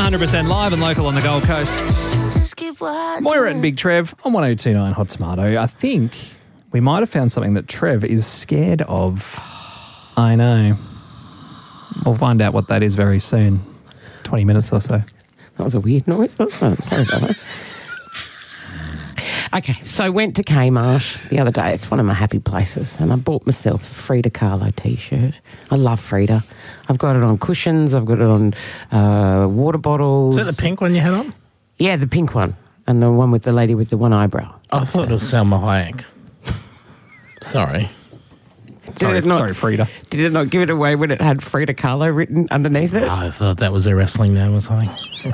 100% live and local on the Gold Coast. Moira and Big Trev on 1029 Hot Tomato. I think we might have found something that Trev is scared of. I know. We'll find out what that is very soon. 20 minutes or so. That was a weird noise. Oh, I'm sorry about that. Okay, so I went to Kmart the other day. It's one of my happy places. And I bought myself a Frida Kahlo T-shirt. I love Frida. I've got it on cushions. I've got it on water bottles. Is that the pink one you had on? Yeah, the pink one. And the one with the lady with the one eyebrow. I thought it was Selma Hayek. Sorry. Sorry, Frida. Did it not give it away when it had Frida Kahlo written underneath it? I thought that was a wrestling name or something.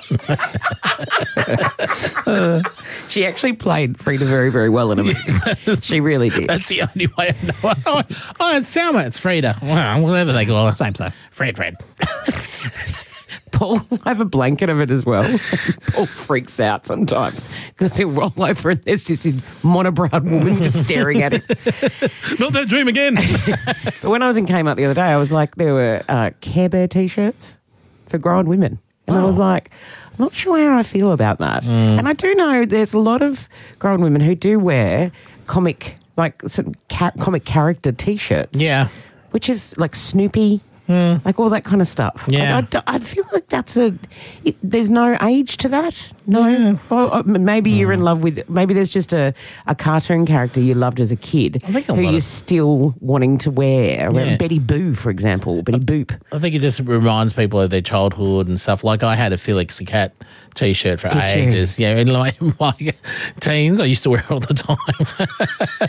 She actually played Frida very, very well in it. She really did. That's the only way I know. Oh, it's Selma. It's Frida. Wow, whatever they call her. Same. Fred. Paul, I have a blanket of it as well. Paul freaks out sometimes because he'll roll over and there's this monobrowed woman just staring at him. Not that dream again. But when I was in Kmart the other day, I was like, there were Care Bear T-shirts for grown women. And I was like, I'm not sure how I feel about that. And I do know there's a lot of grown women who do wear comic character T-shirts. Yeah. Which is like Snoopy. Like all that kind of stuff. Yeah. I feel like there's no age to that. No. Yeah. Or maybe you're in love with, maybe there's just a cartoon character you loved as a kid who you're still wanting to wear. Yeah. Betty Boo, for example. Betty Boop. I think it just reminds people of their childhood and stuff. Like I had a Felix the Cat T-shirt for ages. Yeah, in my teens, I used to wear it all the time.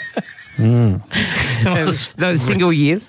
Those single years?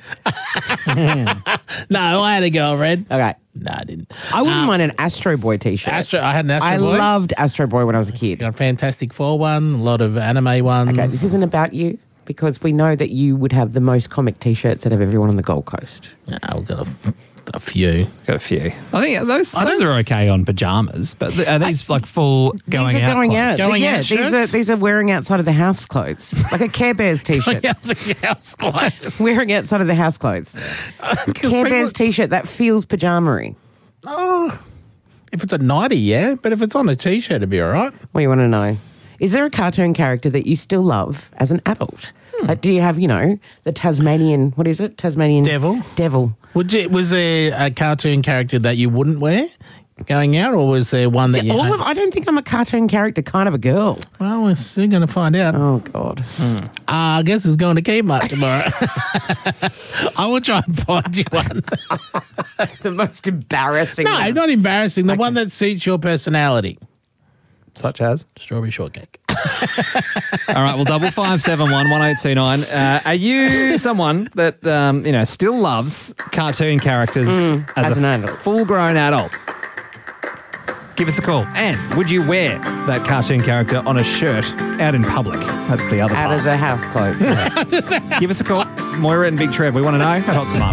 No, I had a girlfriend. Okay. No, I didn't. I wouldn't mind an Astro Boy T-shirt. I had an Astro Boy. I loved Astro Boy when I was a kid. Got a Fantastic Four one, a lot of anime ones. Okay, this isn't about you because we know that you would have the most comic T-shirts out of everyone on the Gold Coast. No, I've got a few. Got a few. I think those are okay on pajamas, but are these like full going out? Going out. Going out shirts? These are wearing outside of the house clothes, like a Care Bears T-shirt. The house clothes. Wearing outside of the house clothes. Care Bears T-shirt that feels pajama-y. Oh, if it's a nightie, yeah, but if it's on a T-shirt, it'd be all right. What do you want to know? Is there a cartoon character that you still love as an adult? Like, do you have, the Tasmanian, what is it? Tasmanian Devil. Was there a cartoon character that you wouldn't wear going out, or was there one that you... I don't think I'm a cartoon character kind of a girl. Well, we're soon going to find out. Oh, God. I guess it's going to Kmart tomorrow. I will try and find you one. The most embarrassing No, one. not embarrassing. The one that suits your personality. Such as? Strawberry shortcake. All right, well, 5571 1829. Are you someone that still loves cartoon characters as an adult? Full-grown adult? Give us a call. And would you wear that cartoon character on a shirt out in public? That's the other part. Out of the house clothes. Give us a call. Moira and Big Trev, we want to know at Hot Tomato.